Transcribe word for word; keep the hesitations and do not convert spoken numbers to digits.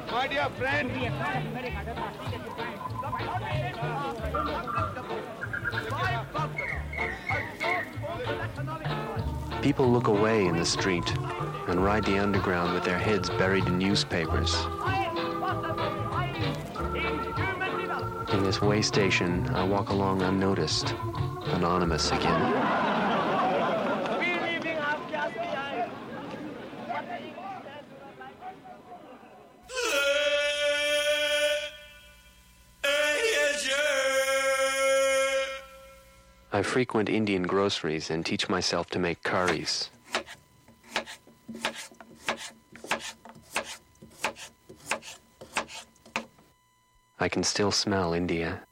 My dear friend. People look away in the street and ride the underground with their heads buried in newspapers. In this way station, I walk along unnoticed, anonymous again. I frequent Indian groceries and teach myself to make curries. I can still smell India.